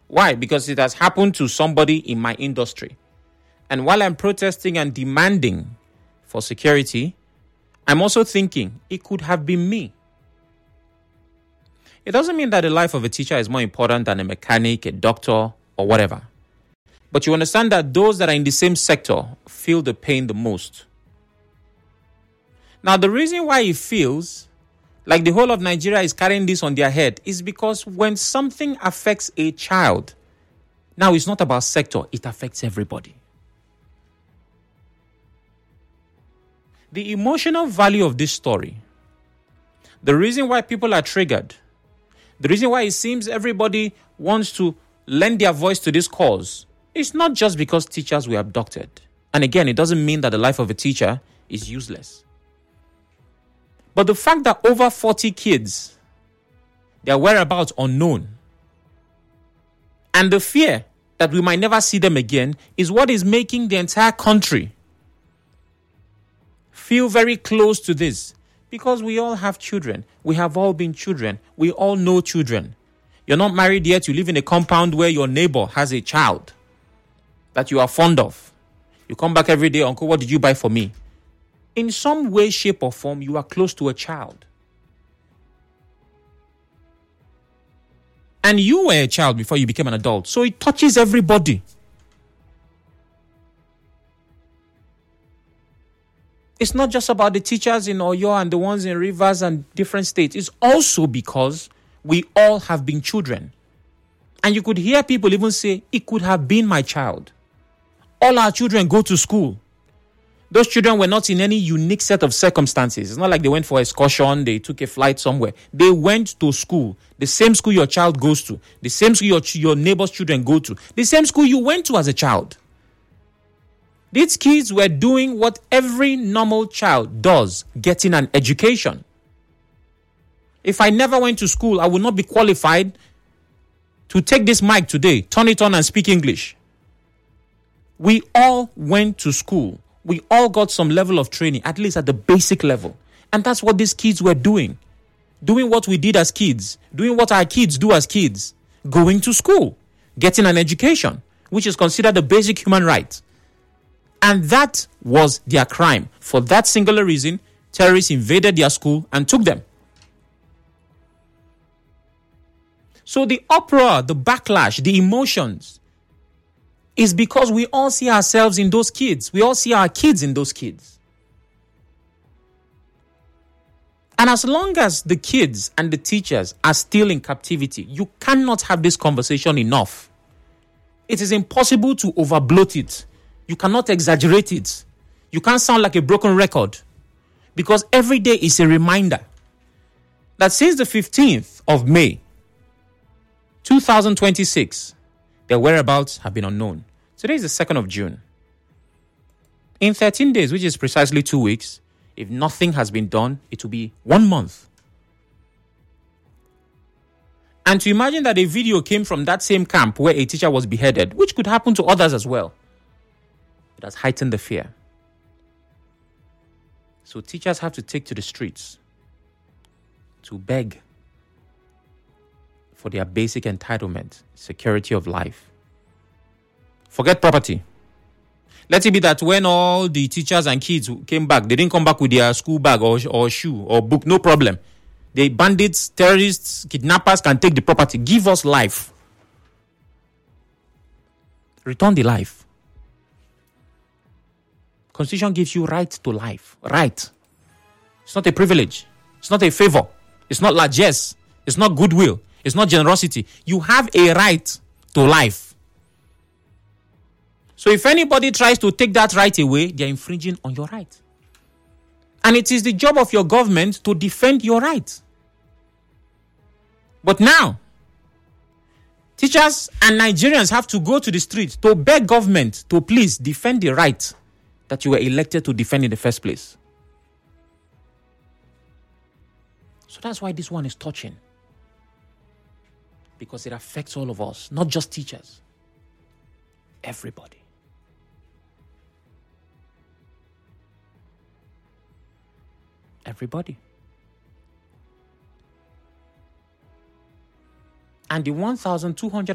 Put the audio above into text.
Why? Because it has happened to somebody in my industry. And while I'm protesting and demanding for security, I'm also thinking it could have been me. It doesn't mean that the life of a teacher is more important than a mechanic, a doctor, or whatever. But you understand that those that are in the same sector feel the pain the most. Now, the reason why it feels like the whole of Nigeria is carrying this on their head is because when something affects a child, now it's not about sector, it affects everybody. The emotional value of this story, the reason why people are triggered, the reason why it seems everybody wants to lend their voice to this cause, it's not just because teachers were abducted. And again, it doesn't mean that the life of a teacher is useless. But the fact that over 40 kids, their whereabouts unknown, and the fear that we might never see them again is what is making the entire country feel very close to this. Because we all have children. We have all been children. We all know children. You're not married yet. You live in a compound where your neighbor has a child that you are fond of. You come back every day, uncle, what did you buy for me? In some way, shape, or form, you are close to a child. And you were a child before you became an adult. So it touches everybody. It's not just about the teachers in Oyo and the ones in Rivers and different states. It's also because we all have been children. And you could hear people even say, it could have been my child. All our children go to school. Those children were not in any unique set of circumstances. It's not like they went for excursion, they took a flight somewhere. They went to school. The same school your child goes to. The same school your neighbor's children go to. The same school you went to as a child. These kids were doing what every normal child does, getting an education. If I never went to school, I would not be qualified to take this mic today, turn it on and speak English. We all went to school. We all got some level of training, at least at the basic level. And that's what these kids were doing. Doing what we did as kids. Doing what our kids do as kids. Going to school. Getting an education, which is considered a basic human right. And that was their crime. For that singular reason, terrorists invaded their school and took them. So the uproar, the backlash, the emotions is because we all see ourselves in those kids. We all see our kids in those kids. And as long as the kids and the teachers are still in captivity, you cannot have this conversation enough. It is impossible to overbloat it. You cannot exaggerate it. You can't sound like a broken record. Because every day is a reminder that since the 15th of May, 2026, their whereabouts have been unknown. Today is the 2nd of June. In 13 days, which is precisely 2 weeks, if nothing has been done, it will be 1 month. And to imagine that a video came from that same camp where a teacher was beheaded, which could happen to others as well, it has heightened the fear. So teachers have to take to the streets to beg for their basic entitlement, security of life. Forget property. Let it be that when all the teachers and kids came back, they didn't come back with their school bag or shoe or book, no problem. The bandits, terrorists, kidnappers can take the property. Give us life. Return the life. Constitution gives you right to life. Right. It's not a privilege. It's not a favor. It's not largesse. It's not goodwill. It's not generosity. You have a right to life. So if anybody tries to take that right away, they're infringing on your right. And it is the job of your government to defend your right. But now, teachers and Nigerians have to go to the street to beg government to please defend the right that you were elected to defend in the first place. So that's why this one is touching. Because it affects all of us, not just teachers. Everybody. Everybody. And the 1,200